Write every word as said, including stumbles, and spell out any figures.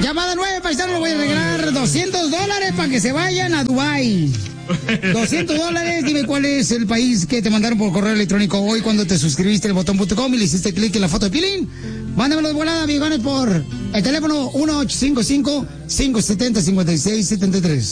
Llamada nueve, paisano, le voy a regalar doscientos dólares para que se vayan a Dubái. doscientos dólares, dime cuál es el país que te mandaron por correo electrónico hoy cuando te suscribiste al botón punto com y le hiciste clic en la foto de Pilín. Mándamelo de volada, amigos, por el teléfono uno ocho cinco cinco, cinco siete cero, cinco seis siete tres.